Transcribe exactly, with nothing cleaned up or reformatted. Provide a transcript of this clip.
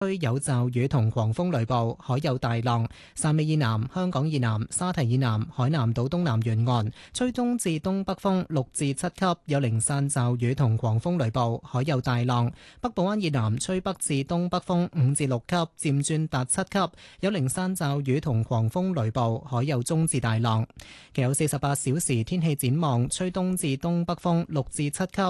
區有驟雨同狂風雷暴，海有大浪。汕尾以南、香港以南、沙堤以南、海南島東南沿岸吹東至東北風六至七級，有零散驟雨同狂風雷暴，海有大浪。北部灣以南吹北至東北風五至六級，漸轉達七級，有零散驟雨同狂風雷暴，海有中至大浪。其後四十八小時天氣展望，吹東至東北風六至七級。